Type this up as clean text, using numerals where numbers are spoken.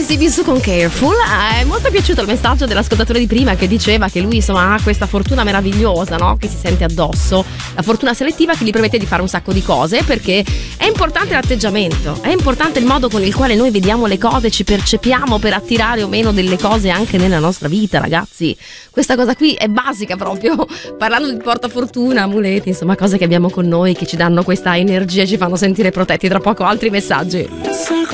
CCB su con Careful. È molto piaciuto il messaggio dell'ascoltatore di prima che diceva che lui insomma ha questa fortuna meravigliosa, no? Che si sente addosso, la fortuna selettiva che gli permette di fare un sacco di cose, perché è importante l'atteggiamento, è importante il modo con il quale noi vediamo le cose, ci percepiamo per attirare o meno delle cose anche nella nostra vita, ragazzi. Questa cosa qui è basica proprio, parlando di portafortuna, amuleti, insomma cose che abbiamo con noi che ci danno questa energia e ci fanno sentire protetti. Tra poco altri messaggi.